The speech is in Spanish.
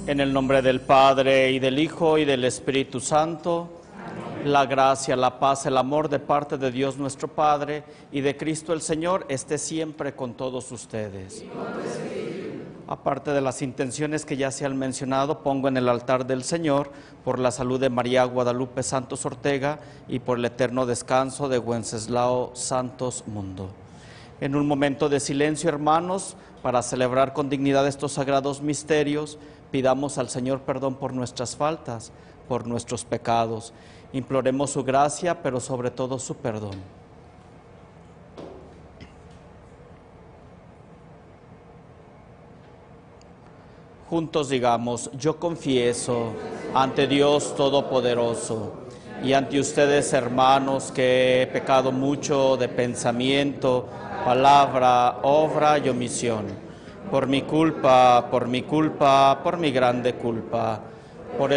En el nombre del Padre, y del Hijo, y del Espíritu Santo. La gracia, la paz, el amor de parte de Dios nuestro Padre y de Cristo el Señor esté siempre con todos ustedes. Aparte de las intenciones que ya se han mencionado, pongo en el altar del Señor por la salud de María Guadalupe Santos Ortega y por el eterno descanso de Wenceslao Santos Mundo. En un momento de silencio, hermanos, para celebrar con dignidad estos sagrados misterios, pidamos al Señor perdón por nuestras faltas, por nuestros pecados. Imploremos su gracia, pero sobre todo su perdón. Juntos digamos: yo confieso ante Dios Todopoderoso y ante ustedes, hermanos, que he pecado mucho de pensamiento, palabra, obra y omisión. Por mi culpa, por mi grande culpa.